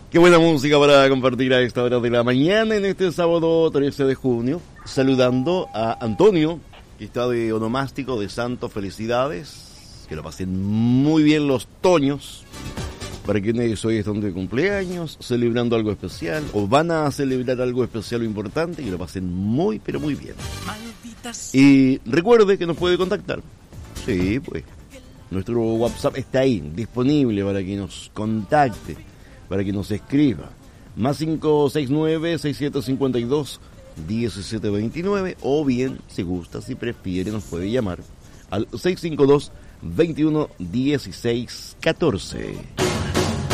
Qué buena música para compartir a esta hora de la mañana en este sábado 13 de junio. Saludando a Antonio, que está de onomástico de Santo. Felicidades. Que lo pasen muy bien los toños. Para quienes hoy están de cumpleaños, celebrando algo especial, o van a celebrar algo especial o importante, que lo pasen muy, pero muy bien. Y recuerde que nos puede contactar. Sí, pues. Nuestro WhatsApp está ahí, disponible para que nos contacte, para que nos escriba. Más 569-6752-1729, o bien, si gusta, si prefiere, nos puede llamar al 652-21-16-14.